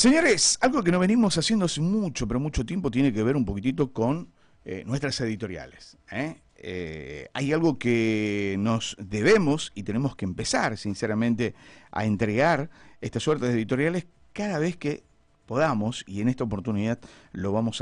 Señores, algo que no venimos haciendo hace mucho, pero mucho tiempo, tiene que ver un poquitito con nuestras editoriales. Hay algo que nos debemos y tenemos que empezar, sinceramente, a entregar esta suerte de editoriales cada vez que podamos, y en esta oportunidad lo vamos a